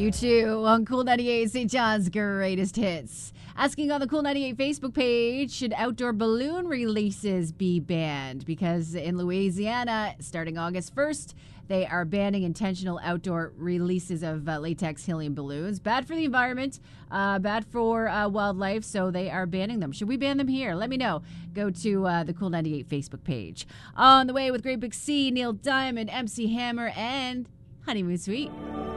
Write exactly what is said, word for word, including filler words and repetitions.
You too on Cool ninety-eight, Saint John's greatest hits. Asking on the Cool ninety-eight Facebook page, should outdoor balloon releases be banned? Because in Louisiana, starting August first, they are banning intentional outdoor releases of uh, latex helium balloons. Bad for the environment, uh, bad for uh, wildlife, so they are banning them. Should we ban them here? Let me know. Go to uh, the Cool ninety-eight Facebook page. On the way with Great Big C, Neil Diamond, M C Hammer, and Honeymoon Suite.